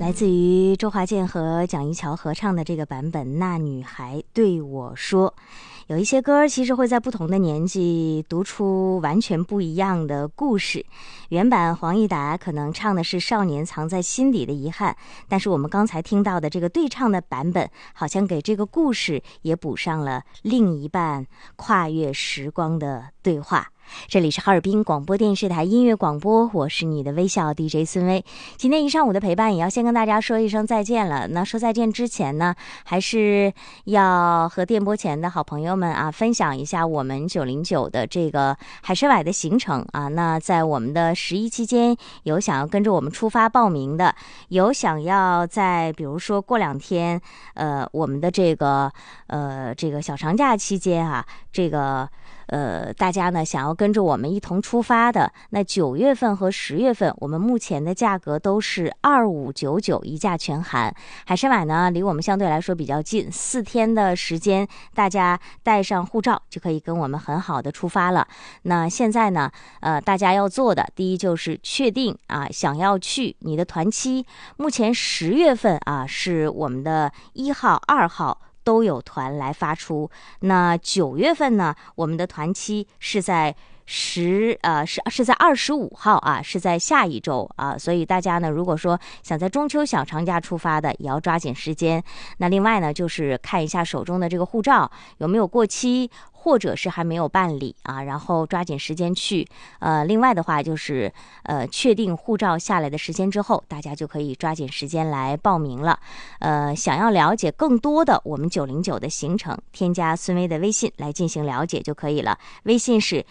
来自于周华健和蒋一乔合唱的这个版本《那女孩对我说》。有一些歌其实会在不同的年纪读出完全不一样的故事。原版黄义达可能唱的是少年藏在心底的遗憾，但是我们刚才听到的这个对唱的版本，好像给这个故事也补上了另一半跨越时光的对话。这里是哈尔滨广播电视台音乐广播，我是你的微笑 DJ 孙薇。今天一上午的陪伴也要先跟大家说一声再见了。那说再见之前呢，还是要和电波前的好朋友们分享一下我们909的这个海参崴的行程那在我们的11期间，有想要跟着我们出发报名的，有想要在比如说过2天我们的这个小长假期间大家呢想要跟着我们一同出发的，那9月份和10月份我们目前的价格都是2599一价全含。海参崴呢离我们相对来说比较近，4天的时间，大家带上护照就可以跟我们很好的出发了。那现在呢大家要做的第一就是确定想要去你的团期。目前10月份是我们的1号2号都有团来发出。那9月份呢，我们的团期是在是在25号是在下一周所以大家呢，如果说想在中秋小长假出发的，也要抓紧时间。那另外呢，就是看一下手中的这个护照有没有过期，或者是还没有办理然后抓紧时间去。另外的话就是确定护照下来的时间之后，大家就可以抓紧时间来报名了。想要了解更多的我们909的行程，添加孙薇的微信来进行了解就可以了。微信是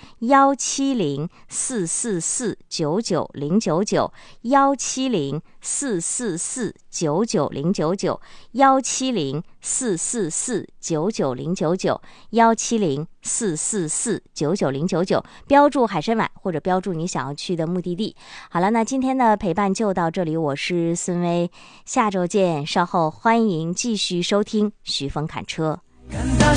17044499099 17044499099 17044499099 17044499099，标注海参崴或者标注你想要去的目的地。好了，那今天的陪伴就到这里，我是孙薇，下周见。稍后欢迎继续收听徐峰侃车。